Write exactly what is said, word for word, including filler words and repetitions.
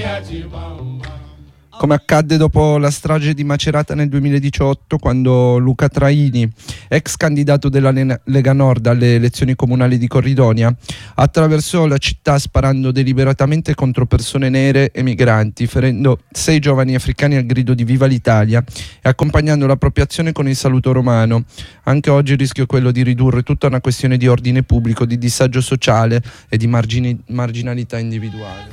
Come accadde dopo la strage di Macerata nel duemiladiciotto, quando Luca Traini, ex candidato della Lega Nord alle elezioni comunali di Corridonia, attraversò la città sparando deliberatamente contro persone nere e migranti, ferendo sei giovani africani al grido di Viva l'Italia e accompagnando la propria azione con il saluto romano. Anche oggi il rischio è quello di ridurre tutta una questione di ordine pubblico, di disagio sociale e di margini- marginalità individuale.